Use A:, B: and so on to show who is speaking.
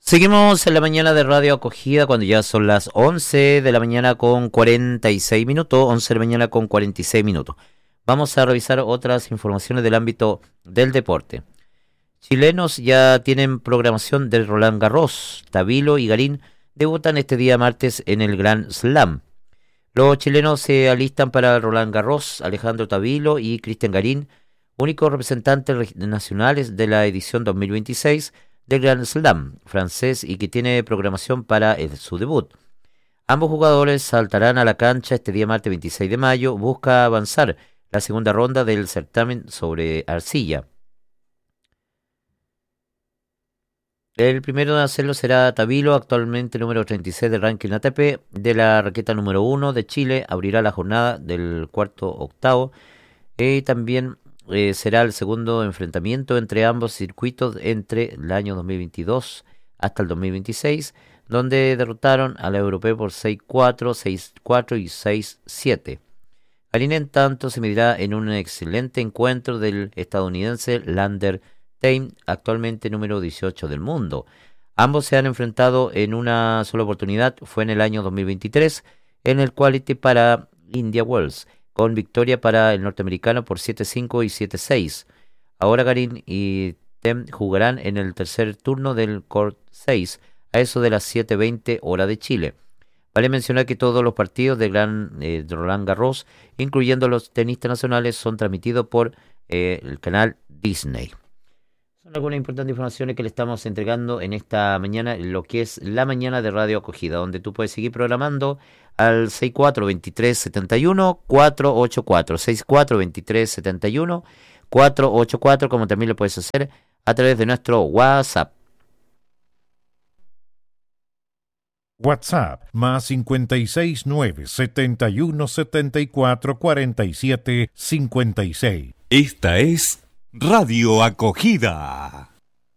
A: Seguimos en la mañana de Radio Acogida cuando ya son las 11 de la mañana con 46 minutos, 11 de la mañana con 46 minutos. Vamos a revisar otras informaciones del ámbito del deporte. Chilenos ya tienen programación del Roland Garros. Tabilo y Garín debutan este día martes en el Grand Slam. Los chilenos se alistan para el Roland Garros. Alejandro Tabilo y Cristian Garín, únicos representantes nacionales de la edición 2026 del Grand Slam francés y que tiene programación para su debut. Ambos jugadores saltarán a la cancha este día martes 26 de mayo. Busca avanzar la segunda ronda del certamen sobre arcilla. El primero de hacerlo será Tabilo, actualmente número 36 del ranking ATP, de la raqueta número 1 de Chile. Abrirá la jornada del cuarto octavo. También será el segundo enfrentamiento entre ambos circuitos entre el año 2022 hasta el 2026, donde derrotaron al europeo por 6-4, 6-4 y 6-7. Garín, en tanto, se medirá en un excelente encuentro del estadounidense Lander Tain, actualmente número 18 del mundo. Ambos se han enfrentado en una sola oportunidad, fue en el año 2023, en el Quality para India Wells, con victoria para el norteamericano por 7-5 y 7-6. Ahora Garín y Tem jugarán en el tercer turno del Court 6, a eso de las 7:20 hora de Chile. Vale mencionar que todos los partidos de Roland Garros, incluyendo los tenistas nacionales, son transmitidos por el canal Disney. Son algunas importantes informaciones que le estamos entregando en esta mañana, en lo que es la mañana de Radio Acogida, donde tú puedes seguir programando al 64-23-71-484, 64-23-71-484, como también lo puedes hacer a través de nuestro WhatsApp.
B: WhatsApp más 569-7174-4756.
C: Esta es Radio Acogida.